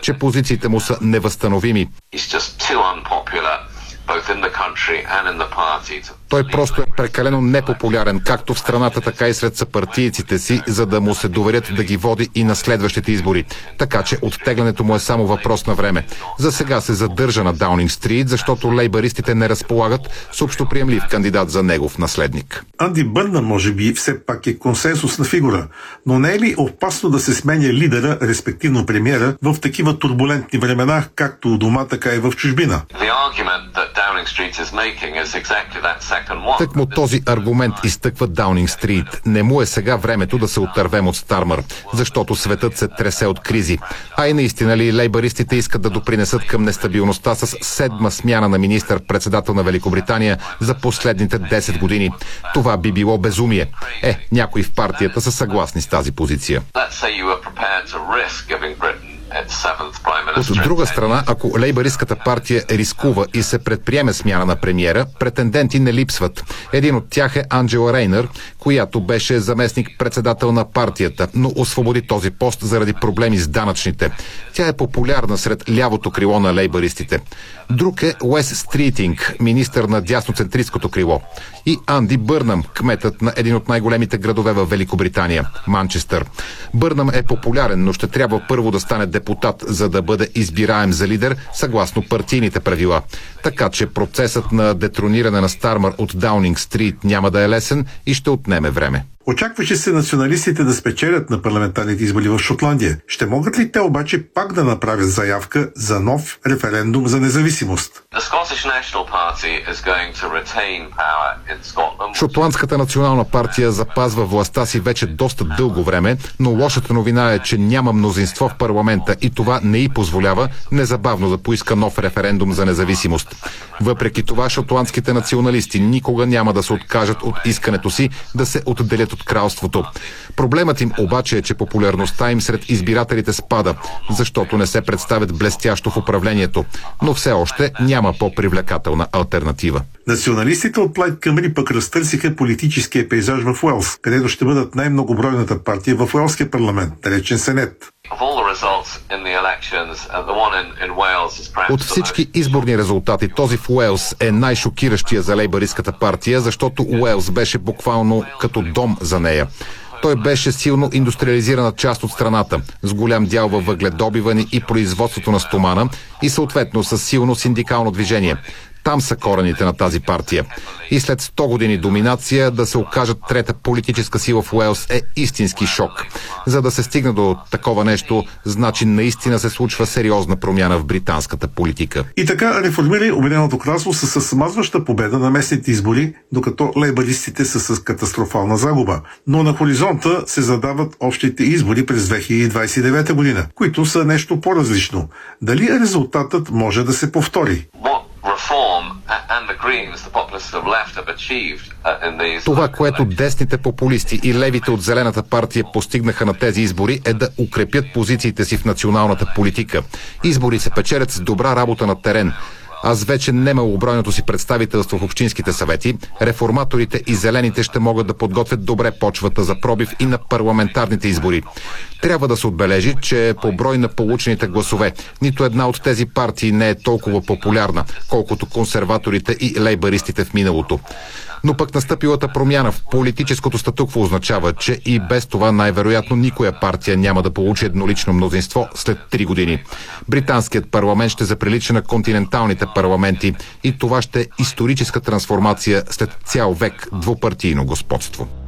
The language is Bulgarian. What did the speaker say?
че позициите му са невъзстановими. Той просто е прекалено непопулярен, както в страната, така и сред съпартийците си, за да му се доверят да ги води и на следващите избори. Така че оттеглянето му е само въпрос на време. За сега се задържа на Даунинг Стрит, защото лейбаристите не разполагат с общоприемлив кандидат за негов наследник. Анди Бърнъм, може би, все пак е консенсусна фигура, но не е ли опасно да се сменя лидера, респективно премиера, в такива турбулентни времена, както у дома, така и в чужбина? Тъкмо този аргумент изтъква Даунинг Стрит. Не му е сега времето да се отървем от Стармър, защото светът се тресе от кризи. А и наистина ли лейбаристите искат да допринесат към нестабилността с седма смяна на министър-председател на Великобритания за последните 10 години? Това би било безумие. Някои в партията са съгласни с тази позиция. От друга страна, ако лейбаристската партия рискува и се предприеме смяна на премиера, претенденти не липсват. Един от тях е Анджела Рейнър, която беше заместник-председател на партията, но освободи този пост заради проблеми с данъчните. Тя е популярна сред лявото крило на лейбаристите. Друг е Уес Стритинг, министър на дясноцентристското крило. И Анди Бърнъм, кметът на един от най-големите градове в Великобритания – Манчестър. Бърнъм е популярен, но ще трябва първо да стане депутат, за да бъде избираем за лидер, съгласно партийните правила. Така че процесът на детрониране на Стармър от Даунинг Стрит няма да е лесен и ще отнеме време. Очакваше се националистите да спечелят на парламентарните избори в Шотландия. Ще могат ли те обаче пак да направят заявка за нов референдум за независимост? Шотландската национална партия запазва властта си вече доста дълго време, но лошата новина е, че няма мнозинство в парламента и това не й позволява незабавно да поиска нов референдум за независимост. Въпреки това, шотландските националисти никога няма да се откажат от искането си да се отделят от кралството. Проблемът им обаче е, че популярността им сред избирателите спада, защото не се представят блестящо в управлението, но все още няма по-привлекателна алтернатива. Националистите от Плайд Къмри пък разтърсиха политическия пейзаж в Уелс, където ще бъдат най-многобройната партия в Уелския парламент, наречен Сенет. От всички изборни резултати, този в Уелс е най-шокиращия за лейбаристската партия, защото Уелс беше буквално като дом за нея. Той беше силно индустриализирана част от страната, с голям дял във въгледобиване и производството на стомана и съответно с силно синдикално движение. Там са корените на тази партия. И след 100 години доминация да се окажат трета политическа сила в Уелс е истински шок. За да се стигне до такова нещо, значи наистина се случва сериозна промяна в британската политика. И така реформира Обединеното кралство с смазваща победа на местните избори, докато лейбаристите са с катастрофална загуба. Но на хоризонта се задават общите избори през 2029 година, които са нещо по-различно. Дали резултатът може да се повтори? Това, което десните популисти и левите от Зелената партия постигнаха на тези избори, е да укрепят позициите си в националната политика. Избори се печелят с добра работа на терен. А с вече немалобройното си представителство в общинските съвети, реформаторите и зелените ще могат да подготвят добре почвата за пробив и на парламентарните избори. Трябва да се отбележи, че по брой на получените гласове нито една от тези партии не е толкова популярна, колкото консерваторите и лейбаристите в миналото. Но пък настъпилата промяна в политическото статукво означава, че и без това най-вероятно никоя партия няма да получи еднолично мнозинство след 3 години. Британският парламент ще заприлича на континенталните парламенти и това ще е историческа трансформация след цял век двупартийно господство.